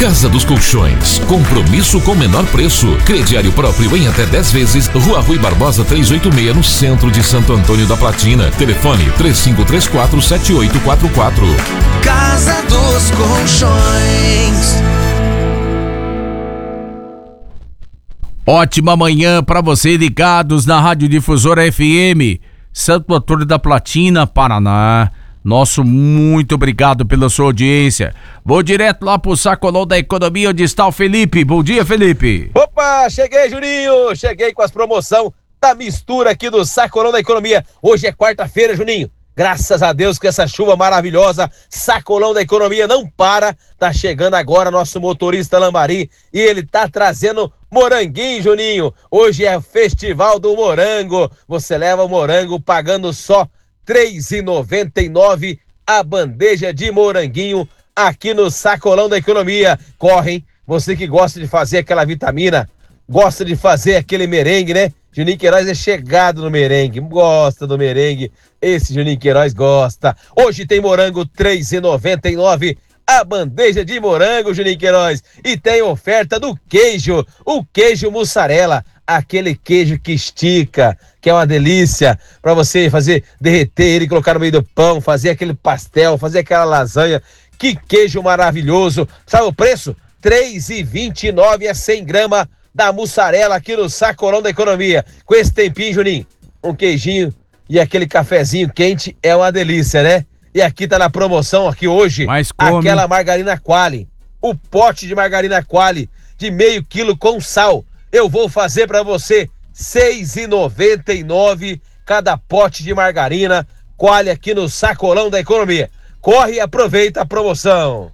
Casa dos Colchões, compromisso com menor preço. Crediário próprio em até 10 vezes. Rua Rui Barbosa 386, no centro de Santo Antônio da Platina. Telefone 3534-7844. Casa dos Colchões. Ótima manhã para você, ligados na Rádio Difusora FM, Santo Antônio da Platina, Paraná. Nosso muito obrigado pela sua audiência. Vou direto lá pro Sacolão da Economia, onde está o Felipe. Bom dia, Felipe. Opa, cheguei, Juninho. Cheguei com as promoções da mistura aqui do Sacolão da Economia. Hoje é quarta-feira, Juninho. Graças a Deus, com essa chuva maravilhosa, Sacolão da Economia não para. Tá chegando agora nosso motorista Lambari e ele tá trazendo moranguinho, Juninho. Hoje é Festival do Morango. Você leva o morango pagando só R$3,99 a bandeja de moranguinho aqui no Sacolão da Economia. Correm, você que gosta de fazer aquela vitamina, gosta de fazer aquele merengue, né? Juninho Queiroz é chegado no merengue, gosta do merengue, esse Juninho Queiroz gosta. Hoje tem morango R$3,99 a bandeja de morango, Juninho Queiroz. E tem oferta do queijo, o queijo mussarela, aquele queijo que estica, que é uma delícia, para você fazer derreter ele, colocar no meio do pão, fazer aquele pastel, fazer aquela lasanha. Que queijo maravilhoso. Sabe o preço? R$3,29 a 100 gramas da mussarela aqui no Sacolão da Economia. Com esse tempinho, Juninho, um queijinho e aquele cafezinho quente é uma delícia, né? E aqui tá na promoção aqui hoje, aquela margarina Qualy, o pote de margarina Qualy de meio quilo com sal. Eu vou fazer para você R$6,99 cada pote de margarina Qualy aqui no Sacolão da Economia. Corre e aproveita a promoção.